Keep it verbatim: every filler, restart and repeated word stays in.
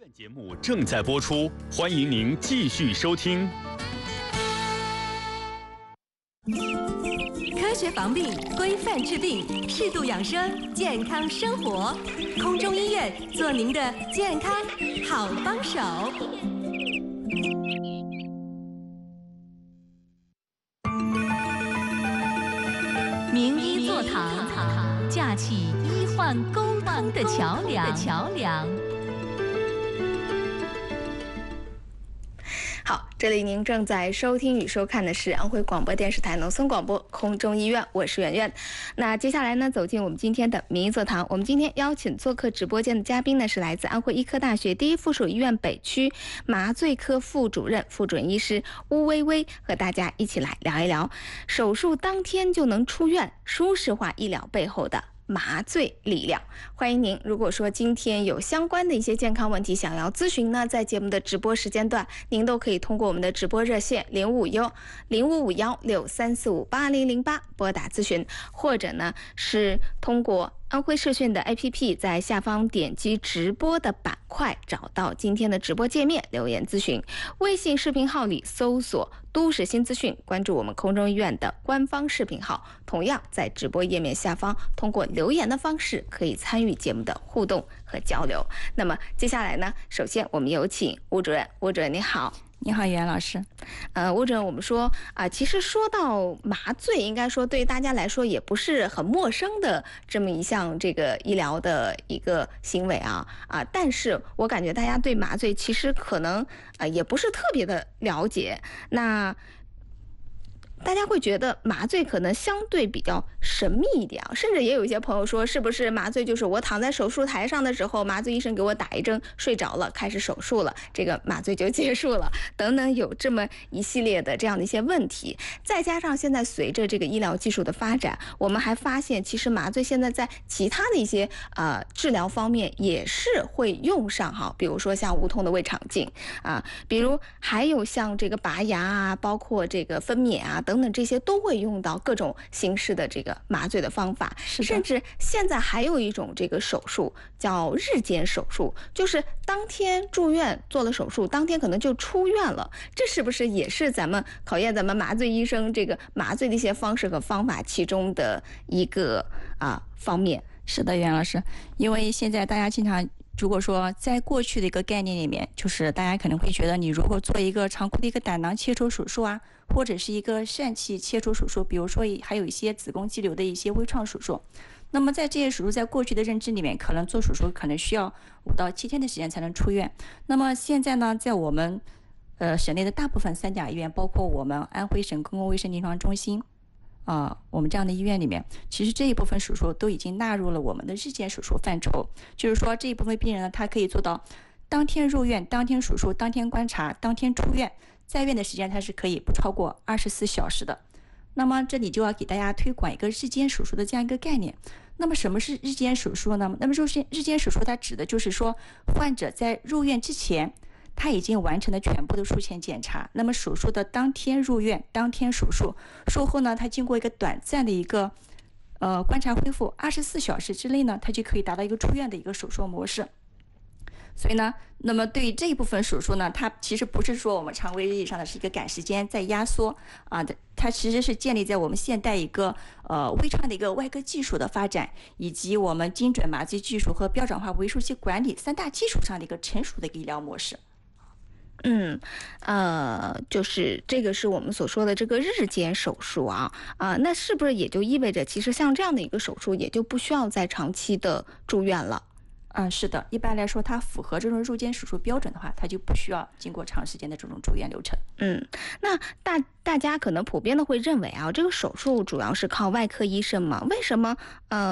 本节目正在播出，欢迎您继续收听。 科学防病，规范治病，适度养生，健康生活。空中医院做您的健康好帮手。名医座堂，架起医患沟通的桥梁。桥梁。 好，这里您正在收听与收看的是安徽广播电视台农村广播空中医院，我是圆圆。那接下来呢，走进我们今天的名医座堂。我们今天邀请做客直播间的嘉宾呢，是来自安徽医科大学第一附属医院北区麻醉科副主任、副准医师邬薇薇，和大家一起来聊一聊手术当天就能出院，舒适化医疗背后的麻醉力量。欢迎您，如果说今天有相关的一些健康问题想要咨询呢，在节目的直播时间段，您都可以通过我们的直播热线零五幺零五五幺六三四五八零零八拨打咨询，或者呢是通过安徽视讯的 A P P， 在下方点击直播的板块，找到今天的直播界面留言咨询。微信视频号里搜索都市新资讯，关注我们空中医院的官方视频号，同样在直播页面下方通过留言的方式可以参与节目的互动和交流。那么接下来呢，首先我们有请邬主任。邬主任你好。 你好，袁老师。 呃，邬主任，我们说啊、呃，其实说到麻醉，应该说对大家来说也不是很陌生的这么一项这个医疗的一个行为啊啊、呃，但是我感觉大家对麻醉其实可能啊、呃、也不是特别的了解。那大家会觉得麻醉可能相对比较神秘一点啊，甚至也有一些朋友说，是不是麻醉就是我躺在手术台上的时候，麻醉医生给我打一针，睡着了，开始手术了，这个麻醉就结束了，等等，有这么一系列的这样的一些问题。再加上现在随着这个医疗技术的发展，我们还发现，其实麻醉现在在其他的一些呃治疗方面也是会用上哈，比如说像无痛的胃肠镜啊，比如还有像这个拔牙啊，包括这个分娩啊。等等，这些都会用到各种形式的这个麻醉的方法，甚至现在还有一种这个手术叫日间手术，就是当天住院做了手术，当天可能就出院了。这是不是也是咱们考验咱们麻醉医生这个麻醉的一些方式和方法其中的一个啊方面？ 是的，袁老师，因为现在大家经常。如果说在过去的一个概念里面，就是大家可能会觉得，你如果做一个常规的一个胆囊切除手术啊，或者是一个疝气切除手术，比如说还有一些子宫肌瘤的一些微创手术，那么在这些手术在过去的认知里面，可能做手术可能需要五到七天的时间才能出院。那么现在呢，在我们呃省内的大部分三甲医院，包括我们安徽省公共卫生临床中心。啊、呃，我们这样的医院里面，其实这一部分手术都已经纳入了我们的日间手术范畴。就是说，这一部分病人呢，他可以做到当天入院、当天手术、当天观察、当天出院，在院的时间它是可以不超过二十四小时的。那么这里就要给大家推广一个日间手术的这样一个概念。那么什么是日间手术呢？那么日间日间手术它指的就是说，患者在入院之前。他已经完成了全部的术前检查，那么手术的当天入院，当天手术，术后呢，他经过一个短暂的一个呃观察恢复，二十四小时之内呢，他就可以达到一个出院的一个手术模式。所以呢，那么对于这一部分手术呢，它其实不是说我们常规意义上的是一个赶时间在压缩啊，它其实是建立在我们现代一个呃微创的一个外科技术的发展，以及我们精准麻醉技术和标准化微术期管理三大基础上的一个成熟的一个医疗模式。 嗯，呃，就是这个是我们所说的这个日间手术啊，啊、呃，那是不是也就意味着，其实像这样的一个手术，也就不需要再长期的住院了？ 嗯，是的，一般来说，它符合这种入间手术标准的话，它就不需要经过长时间的这种住院流程。 嗯，那大大家可能普遍的会认为啊，这个手术主要是靠外科医生嘛？为什么？呃。